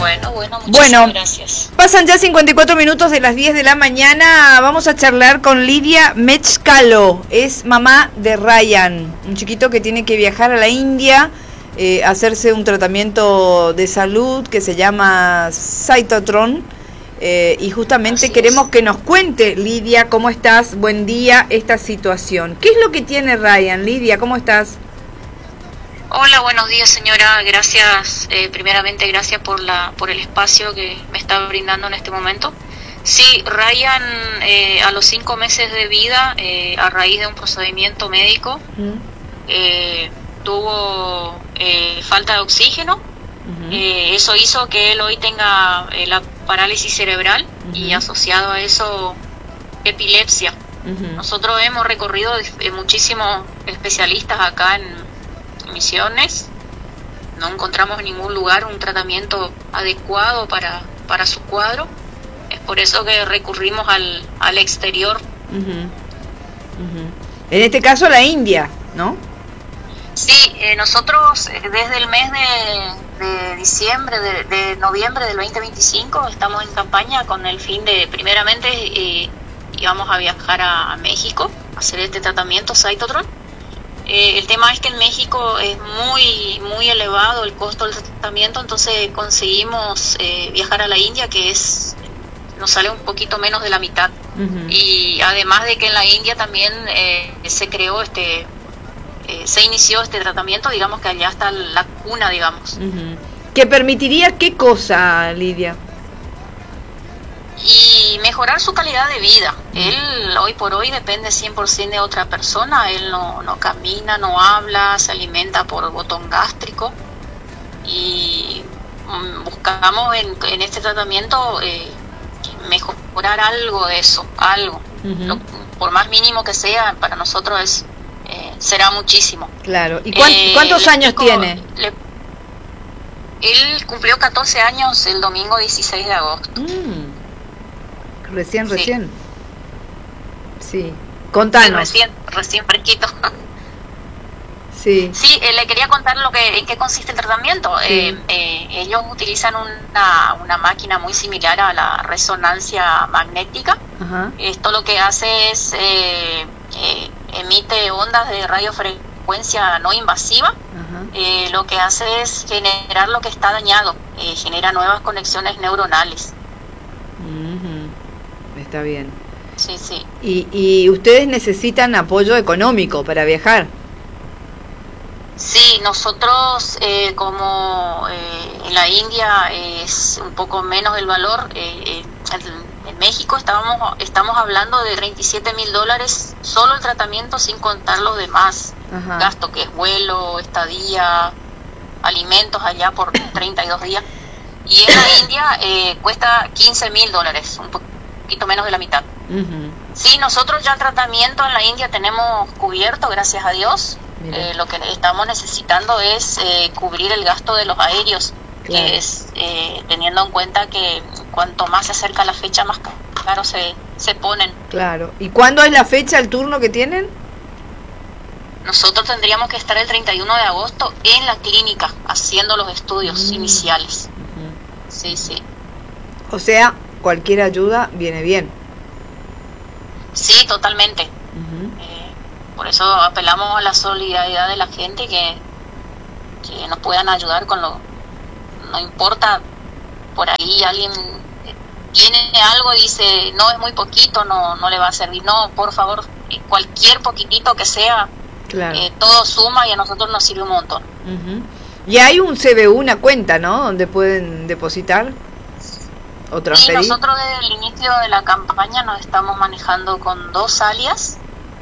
Bueno, muchísimas gracias. Pasan ya 54 minutos de las 10 de la mañana. Vamos a charlar con Lidia Mechcalo. Es mamá de Ryan, un chiquito que tiene que viajar a la India, hacerse un tratamiento de salud que se llama Cytotron. Y justamente queremos que nos cuente, Lidia, ¿cómo estás? Buen día, esta situación. ¿Qué es lo que tiene Ryan? Lidia, ¿cómo estás? Hola, buenos días, señora. Gracias, primeramente gracias por el espacio que me está brindando en este momento. Sí, Ryan a los 5 meses de vida, a raíz de un procedimiento médico, tuvo falta de oxígeno. Eso hizo que él hoy tenga la parálisis cerebral y asociado a eso epilepsia. Nosotros hemos recorrido muchísimos especialistas acá en Misiones, no encontramos en ningún lugar un tratamiento adecuado para su cuadro. Es por eso que recurrimos al exterior. En este caso la India, ¿no? Sí, nosotros desde el mes de diciembre, de noviembre del 2025 estamos en campaña con el fin de, primeramente, íbamos a viajar a México a hacer este tratamiento Cytotron. El tema es que en México es muy elevado el costo del tratamiento, entonces conseguimos viajar a la India, que nos sale un poquito menos de la mitad. Y además de que en la India también se creó se inició este tratamiento, digamos que allá está la cuna, digamos. ¿Que permitiría qué cosa, Lidia? Y mejorar su calidad de vida. Él hoy por hoy depende 100% de otra persona. Él no camina, no habla, se alimenta por botón gástrico. Y buscamos en este tratamiento mejorar algo de eso, algo. Por más mínimo que sea, para nosotros será muchísimo. Claro. ¿Y cuántos años tiene? Él cumplió 14 años el domingo 16 de agosto. Recién. Sí. Contanos. Sí, recién fresquito. Sí. Sí, le quería contar en qué consiste el tratamiento. Sí. Ellos utilizan una máquina muy similar a la resonancia magnética. Esto lo que hace es emite ondas de radiofrecuencia no invasiva. Lo que hace es generar lo que está dañado, genera nuevas conexiones neuronales. Está bien. Sí. ¿Y ustedes necesitan apoyo económico para viajar? Sí, nosotros como en la India es un poco menos el valor, en México estamos hablando de $37,000 solo el tratamiento, sin contar los demás gastos, que es vuelo, estadía, alimentos allá por 32 días. Y en la India cuesta $15,000, un poquito menos de la mitad. Sí, nosotros ya el tratamiento en la India tenemos cubierto, gracias a Dios. Lo que estamos necesitando es cubrir el gasto de los aéreos, que es teniendo en cuenta que cuanto más se acerca la fecha, más caro se ponen. Claro. ¿Y cuándo es la fecha, el turno que tienen? Nosotros tendríamos que estar el 31 de agosto en la clínica haciendo los estudios iniciales. Sí. O sea, cualquier ayuda viene bien. Sí, totalmente. Por eso apelamos a la solidaridad de la gente, que nos puedan ayudar con no importa, por ahí alguien tiene algo y dice, no, es muy poquito, no le va a servir. No, por favor, cualquier poquitito que sea, todo suma y a nosotros nos sirve un montón. Y hay un CBU, una cuenta, ¿no?, donde pueden depositar o transferir. Sí, nosotros desde el inicio de la campaña nos estamos manejando con 2 alias.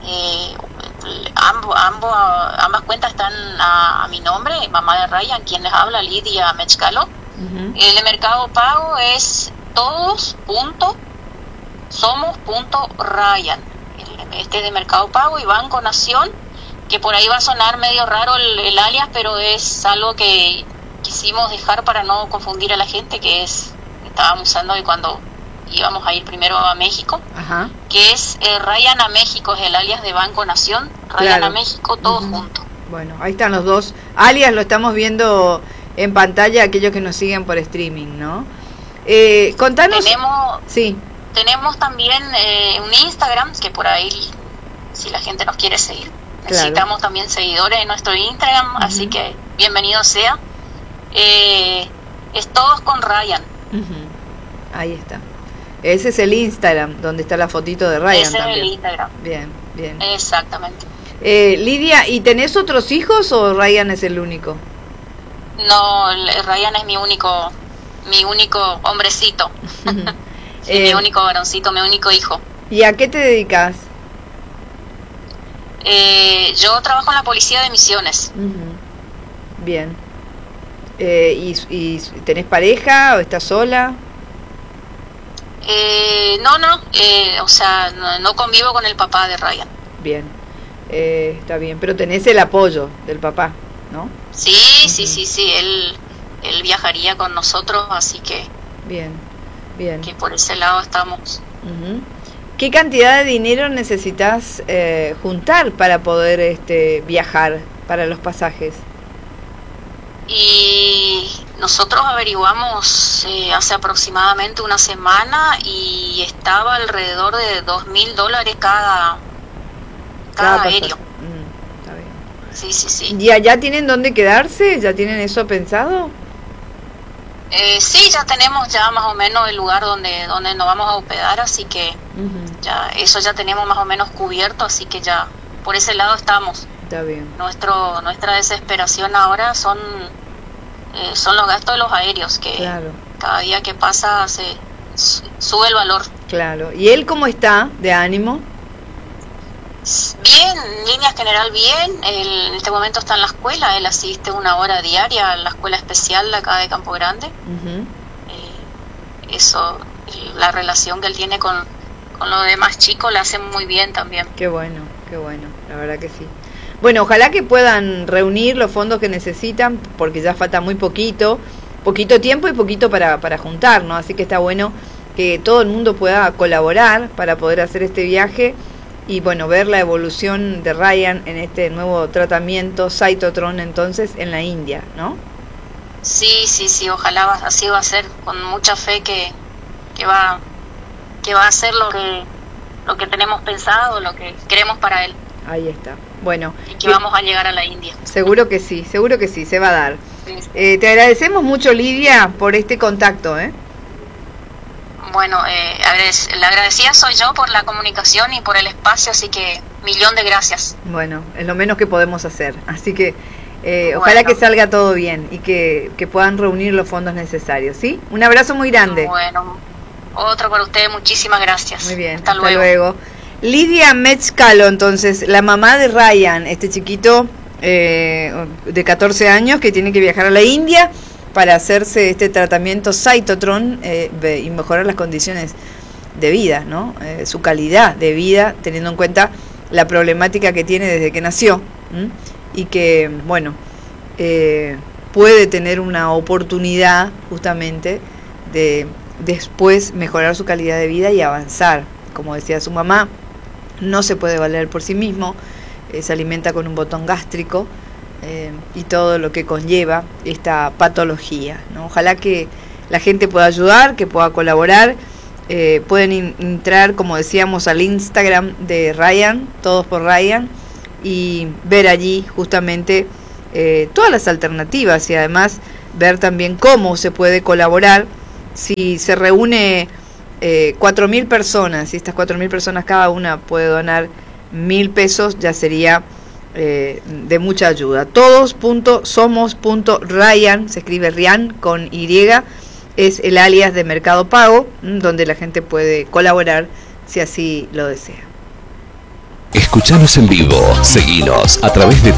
Ambas cuentas están a mi nombre, mamá de Ryan, quien les habla, Lidia Mechcalo. El de Mercado Pago es todos.somos.Ryan. Este de Mercado Pago y Banco Nación, que por ahí va a sonar medio raro el alias, pero es algo que quisimos dejar para no confundir a la gente, que estábamos usando de cuando íbamos a ir primero a México, que es Ryan a México, es el alias de Banco Nación, Ryan a México, todos juntos. Bueno, ahí están los dos alias, lo estamos viendo en pantalla aquellos que nos siguen por streaming, ¿no? Contanos. Tenemos también un Instagram, que por ahí, si la gente nos quiere seguir, necesitamos también seguidores en nuestro Instagram, así que bienvenido sea. Es Todos con Ryan. Ahí está. Ese es el Instagram, donde está la fotito de Ryan. Ese también. Es el Instagram. Bien. Exactamente. Lidia, ¿y tenés otros hijos o Ryan es el único? No, Ryan es mi único hombrecito. Sí, mi único varoncito, mi único hijo. ¿Y a qué te dedicas? Yo trabajo en la policía de Misiones. Bien. ¿Y tenés pareja o estás sola? O sea, no convivo con el papá de Ryan. Bien, está bien, pero tenés el apoyo del papá, ¿no? Sí, él viajaría con nosotros, así que... Bien. Que por ese lado estamos. ¿Qué cantidad de dinero necesitas juntar para poder viajar, para los pasajes? Y nosotros averiguamos hace aproximadamente una semana y estaba alrededor de $2,000 cada aéreo. Está bien. Sí. ¿Y allá tienen dónde quedarse? ¿Ya tienen eso pensado? Sí, ya tenemos ya más o menos el lugar donde nos vamos a hospedar, así que ya tenemos más o menos cubierto, así que ya por ese lado estamos. Está bien. Nuestra desesperación ahora son los gastos de los aéreos, que cada día que pasa se sube el valor. Claro. ¿Y él cómo está de ánimo? Bien, en línea general bien. Él en este momento está en la escuela, él asiste 1 hora diaria a la escuela especial de acá de Campo Grande. La relación que él tiene con los demás chicos la hace muy bien también. Qué bueno, la verdad que sí. Bueno, ojalá que puedan reunir los fondos que necesitan, porque ya falta muy poquito tiempo y poquito para juntar, ¿no? Así que está bueno que todo el mundo pueda colaborar para poder hacer este viaje y, bueno, ver la evolución de Ryan en este nuevo tratamiento Cytotron, entonces, en la India, ¿no? Sí, ojalá así va a ser, con mucha fe que va a ser lo que tenemos pensado, lo que queremos para él. Ahí está. Bueno, y que vamos a llegar a la India. Seguro que sí, se va a dar. Sí. Te agradecemos mucho, Lidia, por este contacto, Bueno, la agradecida soy yo por la comunicación y por el espacio, así que 1.000.000 de gracias. Bueno, es lo menos que podemos hacer, así que ojalá que salga todo bien y que puedan reunir los fondos necesarios, ¿sí? Un abrazo muy grande. Bueno, otro para ustedes, muchísimas gracias. Muy bien, hasta luego. Lidia Metzcalo, entonces, la mamá de Ryan, este chiquito de 14 años que tiene que viajar a la India para hacerse este tratamiento Cytotron y mejorar las condiciones de vida, ¿no? Su calidad de vida, teniendo en cuenta la problemática que tiene desde que nació, y que, bueno, puede tener una oportunidad justamente de después mejorar su calidad de vida y avanzar. Como decía su mamá, no se puede valer por sí mismo, se alimenta con un botón gástrico y todo lo que conlleva esta patología, ¿no? Ojalá que la gente pueda ayudar, que pueda colaborar. Pueden entrar, como decíamos, al Instagram de Ryan, Todos por Ryan, y ver allí justamente todas las alternativas y además ver también cómo se puede colaborar. Si se reúne 4.000 personas, y estas 4.000 personas cada una puede donar 1.000 pesos, ya sería de mucha ayuda. Todos.somos.ryan, se escribe Ryan con Y, es el alias de Mercado Pago, donde la gente puede colaborar si así lo desea. Escuchanos en vivo, seguinos a través de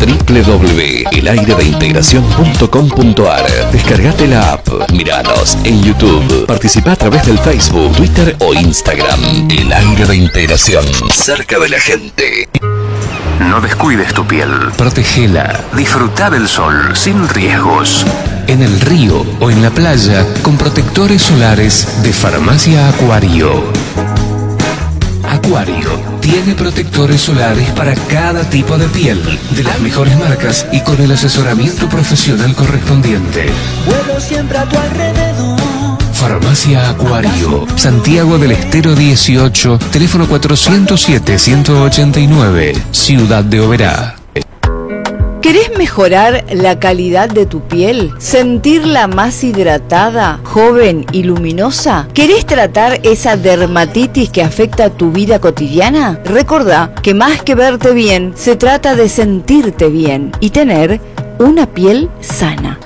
www.elayredeintegracion.com.ar. Descargate la app, miranos en YouTube, participa a través del Facebook, Twitter o Instagram. El Aire de Integración, cerca de la gente. No descuides tu piel. Protégela. Disfruta del sol sin riesgos. En el río o en la playa con protectores solares de Farmacia Acuario. Acuario tiene protectores solares para cada tipo de piel, de las mejores marcas y con el asesoramiento profesional correspondiente. Vuelo siempre a tu alrededor. Farmacia Acuario, Santiago del Estero 18, teléfono 407-189, Ciudad de Oberá. ¿Querés mejorar la calidad de tu piel? ¿Sentirla más hidratada, joven y luminosa? ¿Querés tratar esa dermatitis que afecta tu vida cotidiana? Recordá que más que verte bien, se trata de sentirte bien y tener una piel sana.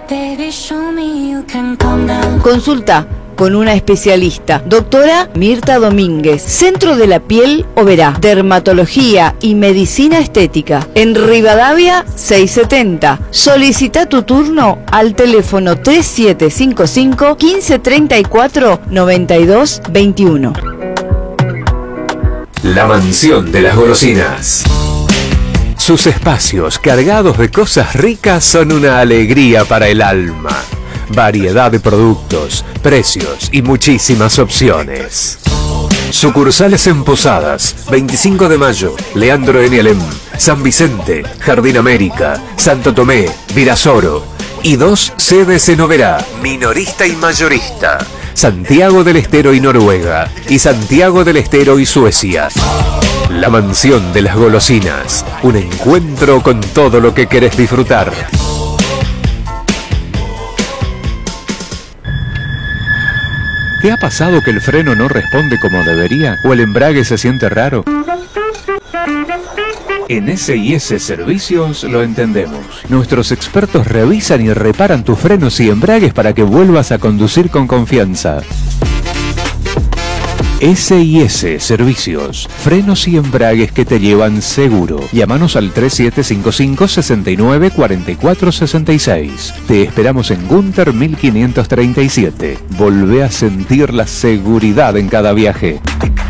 Consulta con una especialista, doctora Mirta Domínguez, Centro de la Piel Oberá, Dermatología y Medicina Estética, en Rivadavia 670. Solicita tu turno al teléfono 3755 1534 9221. La mansión de las golosinas. Sus espacios cargados de cosas ricas son una alegría para el alma. Variedad de productos, precios y muchísimas opciones. Sucursales en Posadas, 25 de Mayo, Leandro N. Alem, San Vicente, Jardín América, Santo Tomé, Virasoro. Y 2 sedes en Oberá, minorista y mayorista. Santiago del Estero y Noruega, y Santiago del Estero y Suecia. La mansión de las golosinas, un encuentro con todo lo que querés disfrutar. ¿Te ha pasado que el freno no responde como debería o el embrague se siente raro? En S&S Servicios lo entendemos. Nuestros expertos revisan y reparan tus frenos y embragues para que vuelvas a conducir con confianza. S&S Servicios, frenos y embragues que te llevan seguro. Llámanos al 3755 69 44 66. Te esperamos en Gunter 1537. Volvé a sentir la seguridad en cada viaje.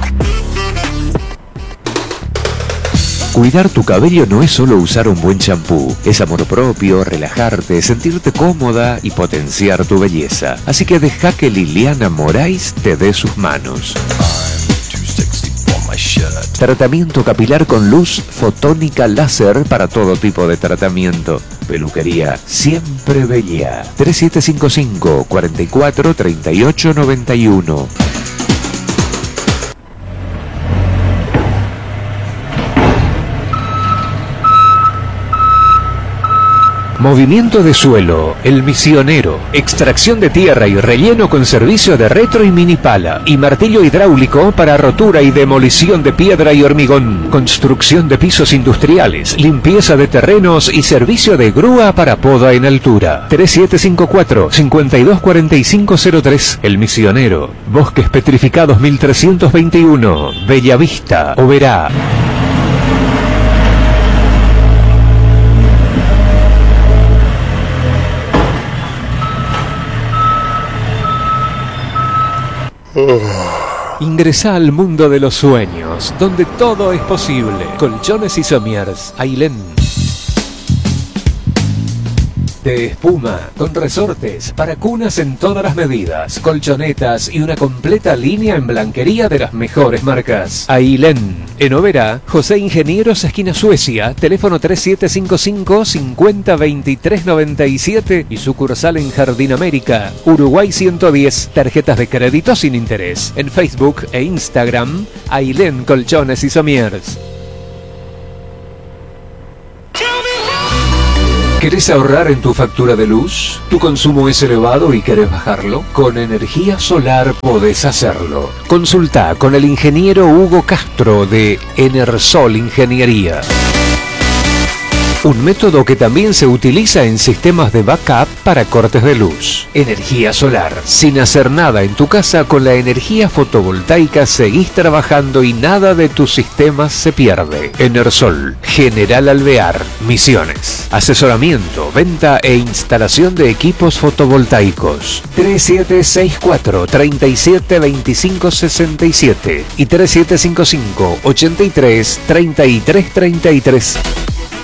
Cuidar tu cabello no es solo usar un buen champú, es amor propio, relajarte, sentirte cómoda y potenciar tu belleza. Así que deja que Liliana Moraes te dé sus manos. Tratamiento capilar con luz fotónica láser para todo tipo de tratamiento. Peluquería Siempre Bella. 3755 44 38 91. Movimiento de suelo, El Misionero, extracción de tierra y relleno con servicio de retro y mini pala, y martillo hidráulico para rotura y demolición de piedra y hormigón, construcción de pisos industriales, limpieza de terrenos y servicio de grúa para poda en altura. 3754-524503, El Misionero, Bosques Petrificados 1321, Bellavista, Oberá. Ingresa al mundo de los sueños, donde todo es posible. Colchones y Somiers, Ailén. De espuma, con resortes, para cunas en todas las medidas, colchonetas y una completa línea en blanquería de las mejores marcas. Ailén, en Oberá, José Ingenieros, esquina Suecia, teléfono 3755 502397 y sucursal en Jardín América, Uruguay 110, tarjetas de crédito sin interés. En Facebook e Instagram, Ailén Colchones y Somiers. ¿Querés ahorrar en tu factura de luz? ¿Tu consumo es elevado y querés bajarlo? Con energía solar podés hacerlo. Consulta con el ingeniero Hugo Castro de Enersol Ingeniería. Un método que también se utiliza en sistemas de backup para cortes de luz. Energía solar. Sin hacer nada en tu casa, con la energía fotovoltaica seguís trabajando y nada de tus sistemas se pierde. Enersol, General Alvear, Misiones. Asesoramiento, venta e instalación de equipos fotovoltaicos. 3764 37 25 67 y 3755 83 33 33.